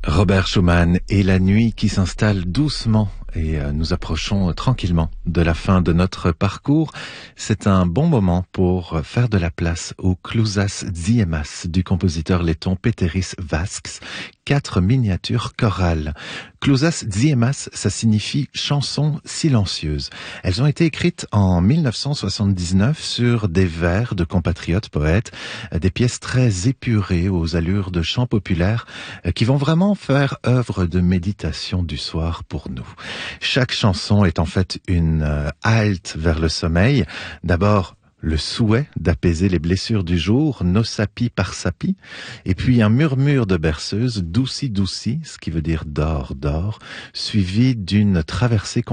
Robert Schumann et la nuit qui s'installe doucement et nous approchons tranquillement de la fin de notre parcours. C'est un bon moment pour faire de la place au Klusas Ziemas du compositeur letton Péteris Vasks, 4 miniatures chorales. Klusas Ziemas, ça signifie chansons silencieuses. Elles ont été écrites en 1979 sur des vers de compatriotes poètes, des pièces très épurées aux allures de chants populaires qui vont vraiment faire œuvre de méditation du soir pour nous. Chaque chanson est en fait une halte vers le sommeil. D'abord, le souhait d'apaiser les blessures du jour, no sapi par sapi, et puis un murmure de berceuse, douci douci, ce qui veut dire dors, dors, suivi d'une traversée